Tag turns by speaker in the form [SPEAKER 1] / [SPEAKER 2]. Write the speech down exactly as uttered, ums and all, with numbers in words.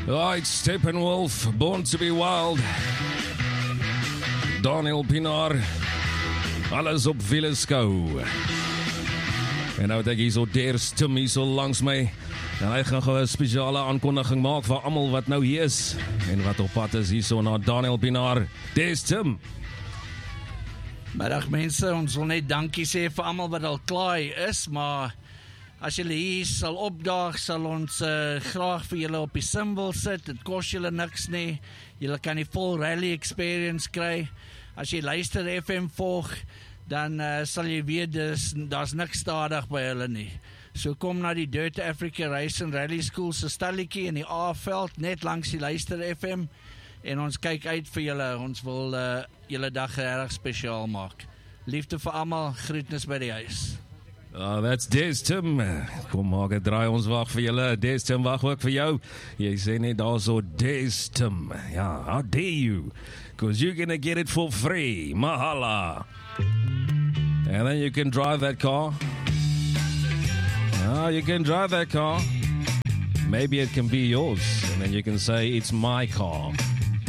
[SPEAKER 1] Right, Steppenwolf, Born to be Wild. Daniel Pienaar, alles op Willeskou. En nou het ek hier so Ders Tim hier so langs my. En hy gaan gou 'n spesiale aankondiging maak vir almal wat nou hier is. En wat op pad is hier so na Daniel Pienaar. Ders Tim.
[SPEAKER 2] Middag mense, ons wil net dankie sê vir almal wat al klaar is, maar as julle hier sal opdaag, sal ons uh, graag vir julle op die symbol sit. Dit kos julle niks nie. Julle kan die full rally experience kry. As jy luister F M volg, dan uh, sal jy weet, dis, daar's niks stadig by hulle nie. So kom na die Dirt Africa Race and Rally School se stalletjie in die A-veld, net langs die luister F M, en ons kyk uit vir julle. Ons wil uh, julle dag regtig spesiaal maak. Liefde vir almal, groetnis by die huis.
[SPEAKER 1] Oh, that's Des Tim. Kom maak 'n draai, ons wag vir julle. Des Tim wag ook vir jou. Jy sê net daar so Des Tim. Ja, how dare you? Because you're gonna get it for free. Mahala. And then you can drive that car. Ah, you can drive that car. Maybe it can be yours. And then you can say, it's my car.